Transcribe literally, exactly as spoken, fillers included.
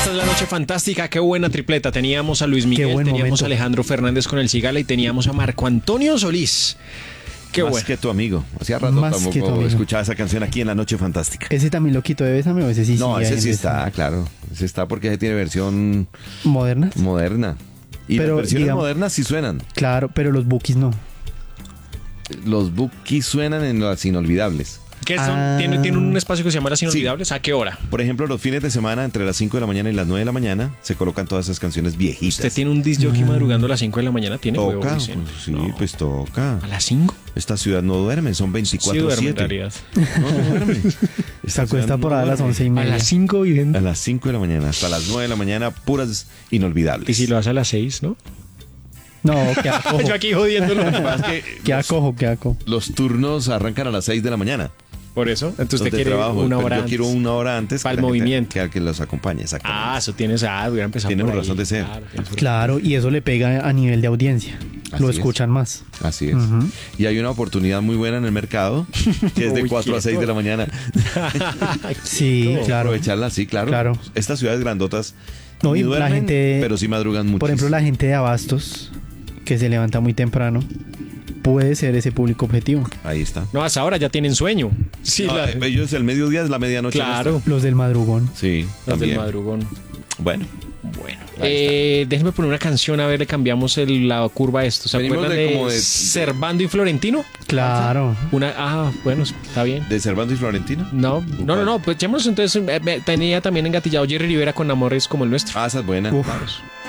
Esta es la noche fantástica, qué buena tripleta. Teníamos a Luis Miguel, teníamos momento. a Alejandro Fernández con el Cigala y teníamos a Marco Antonio Solís. Qué Más bueno. que tu amigo. Hacía rato Más que tu tampoco amigo. escuchaba esa canción aquí en La Noche Fantástica. Ese también lo quito de Bésame o ese sí. No, sigue ese ahí sí en está, Bésame? claro. Ese está porque ese tiene versión ¿Modernas? moderna. Y Pero, las versiones digamos- modernas sí suenan. Claro, pero los bookies no. Los bookies suenan en las inolvidables. ¿Qué son? Ah. ¿Tiene, tiene un espacio que se llama Las Inolvidables? ¿A qué hora? Por ejemplo, los fines de semana, entre las cinco de la mañana y las nueve de la mañana, se colocan todas esas canciones viejitas. ¿Usted tiene un disc jockey madrugando a las cinco de la mañana? ¿Tiene huevo, Toca, Vicente? pues sí, No. pues toca. ¿A las cinco? Esta ciudad no duerme, son Sí veinticuatro duerme en siete. realidad. No, no duerme. Se Esta acuesta ciudad por no ahí a las duerme. once y A media. las cinco viviendo. A las cinco de la mañana, hasta las nueve de la mañana, puras inolvidables. Y si lo hace a las seis, ¿no? No, que acojo. Yo aquí jodiéndolo. Lo que pasa es que Que los, acojo, que acojo. los turnos arrancan a las seis de la mañana. Por eso. Entonces los usted de quiere trabajo, una pero hora yo quiero antes. una hora antes. Para que el la gente- movimiento. Que alguien los acompañe, exactamente. Ah, eso tienes. Ah, hubiera empezado Tiene por un ahí. razón de ser. Claro, tienes razón. Claro, y eso le pega a nivel de audiencia. Así Lo es. escuchan más. Así es. Ujú. Y hay una oportunidad muy buena en el mercado, que es de Uy, cuatro a seis de la mañana. Sí, claro. Aprovecharla, sí, claro. Claro. Estas ciudades grandotas No, ni y la duermen, gente- pero sí madrugan mucho. Por ejemplo, la gente de Abastos, que se levanta muy temprano, puede ser ese público objetivo. Ahí está. No, hasta ahora ya tienen sueño. Sí, No, la- eh, ellos el mediodía es la medianoche. claro. nuestra. Los del madrugón. Sí, Los del también. madrugón. Bueno, Bueno, Ahí eh, déjenme poner una canción a ver, le cambiamos el- la curva a esto. ¿Se Venimos acuerdan de de, como de- Servando y Florentino? Claro. Una, ah, bueno, está bien. de Servando y Florentino. No, no, no, no, pues echémonos entonces. eh, eh, tenía también engatillado Jerry Rivera con Amores como el nuestro. Ah, esa es buena. Uf. Claro.